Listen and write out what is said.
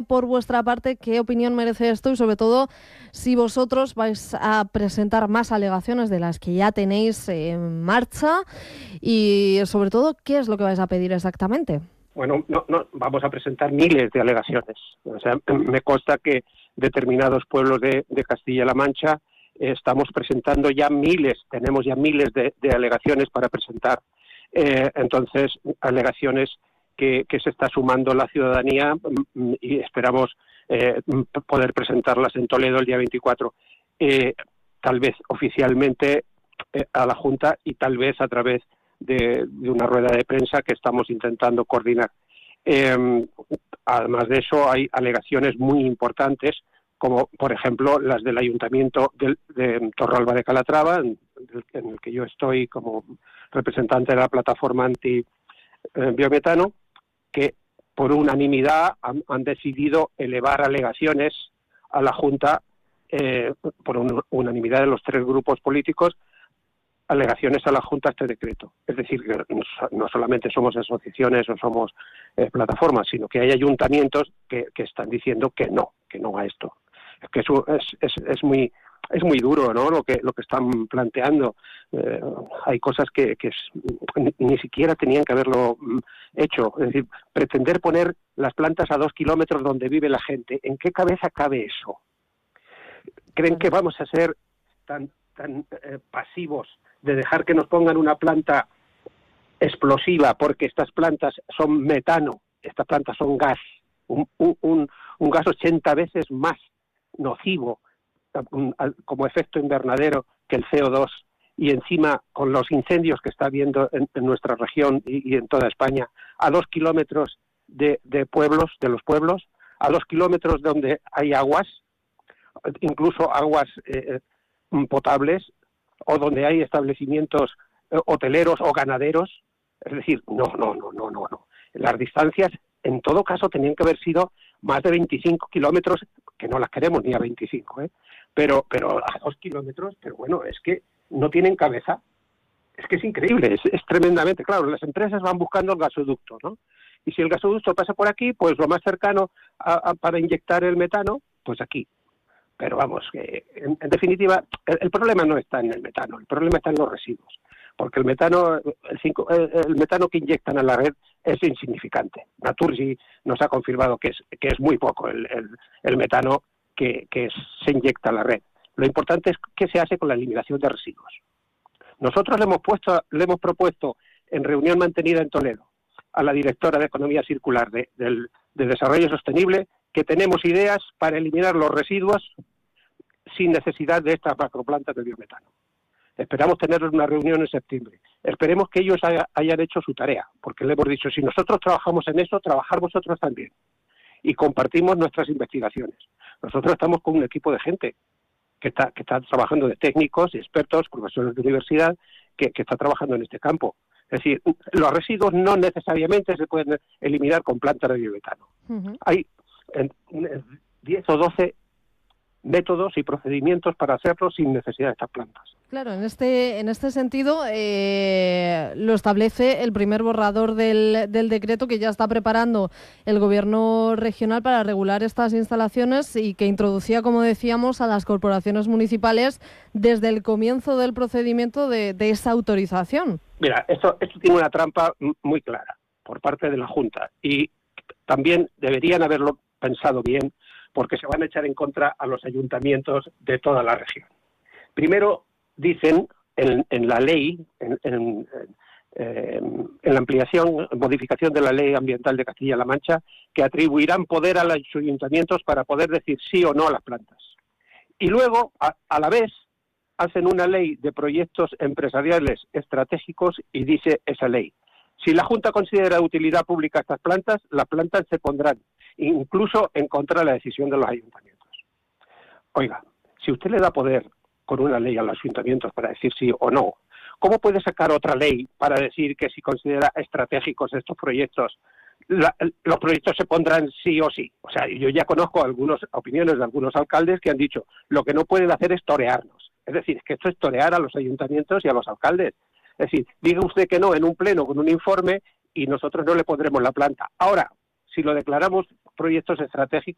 por vuestra parte qué opinión merece esto y sobre todo si vosotros vais a presentar más alegaciones de las que ya tenéis en marcha y sobre todo qué es lo que vais a pedir exactamente. Bueno, no vamos a presentar miles de alegaciones. O sea, me consta que determinados pueblos de Castilla-La Mancha estamos presentando ya tenemos ya miles de alegaciones para presentar. Entonces, alegaciones que se está sumando la ciudadanía y esperamos poder presentarlas en Toledo el día 24. Tal vez oficialmente a la Junta y tal vez a través de una rueda de prensa que estamos intentando coordinar. Además de eso, hay alegaciones muy importantes, como por ejemplo las del Ayuntamiento de Torralba de Calatrava, en el que yo estoy como representante de la plataforma anti-biometano, que por unanimidad han decidido elevar alegaciones a la Junta, por unanimidad de los 3 grupos políticos, alegaciones a la Junta a este decreto. Es decir, que no solamente somos asociaciones o somos plataformas, sino que hay ayuntamientos que están diciendo que no a esto. Que eso es muy duro, ¿no? Lo que están planteando. Hay cosas que ni siquiera tenían que haberlo hecho. Es decir, pretender poner las plantas a 2 kilómetros donde vive la gente. ¿En qué cabeza cabe eso? ¿Creen que vamos a ser tan pasivos de dejar que nos pongan una planta explosiva, porque estas plantas son metano, estas plantas son gas, un gas 80 veces más nocivo como efecto invernadero que el CO2, y encima con los incendios que está habiendo en nuestra región y en toda España, a 2 kilómetros de los pueblos, a 2 kilómetros donde hay aguas, incluso aguas potables, o donde hay establecimientos hoteleros o ganaderos. Es decir, no. Las distancias, en todo caso, tenían que haber sido más de 25 kilómetros, que no las queremos ni a 25, pero a 2 kilómetros, pero bueno, es que no tienen cabeza. Es que es increíble, es tremendamente, claro, las empresas van buscando el gasoducto, ¿no? Y si el gasoducto pasa por aquí, pues lo más cercano para inyectar el metano, pues aquí. Pero vamos, que en definitiva, el problema no está en el metano, el problema está en los residuos. Porque el metano que inyectan a la red es insignificante. Naturgy nos ha confirmado que es muy poco el metano que se inyecta a la red. Lo importante es qué se hace con la eliminación de residuos. Nosotros le hemos propuesto en reunión mantenida en Toledo a la directora de Economía Circular de Desarrollo Sostenible que tenemos ideas para eliminar los residuos sin necesidad de estas macroplantas de biometano. Esperamos tener una reunión en septiembre. Esperemos que ellos hayan hecho su tarea, porque le hemos dicho, si nosotros trabajamos en eso, trabajar vosotros también. Y compartimos nuestras investigaciones. Nosotros estamos con un equipo de gente que está trabajando, de técnicos y expertos, profesores de universidad, que está trabajando en este campo. Es decir, los residuos no necesariamente se pueden eliminar con plantas de biometano. Uh-huh. Hay 10 o 12 métodos y procedimientos para hacerlo sin necesidad de estas plantas. Claro, en este sentido lo establece el primer borrador del decreto que ya está preparando el Gobierno regional para regular estas instalaciones y que introducía, como decíamos, a las corporaciones municipales desde el comienzo del procedimiento de esa autorización. Mira, esto tiene una trampa muy clara por parte de la Junta y también deberían haberlo pensado bien, porque se van a echar en contra a los ayuntamientos de toda la región. Primero, dicen en la ley, en la ampliación, modificación de la ley ambiental de Castilla-La Mancha, que atribuirán poder a los ayuntamientos para poder decir sí o no a las plantas. Y luego, a la vez, hacen una ley de proyectos empresariales estratégicos y dice esa ley: si la Junta considera de utilidad pública estas plantas, las plantas se pondrán, incluso en contra de la decisión de los ayuntamientos. Oiga, si usted le da poder con una ley a los ayuntamientos para decir sí o no, ¿cómo puede sacar otra ley para decir que si considera estratégicos estos proyectos, los proyectos se pondrán sí o sí? O sea, yo ya conozco algunas opiniones de algunos alcaldes que han dicho, lo que no pueden hacer es torearnos. Es decir, es que esto es torear a los ayuntamientos y a los alcaldes. Es decir, diga usted que no en un pleno con un informe y nosotros no le pondremos la planta. Ahora, si lo declaramos proyectos estratégicos,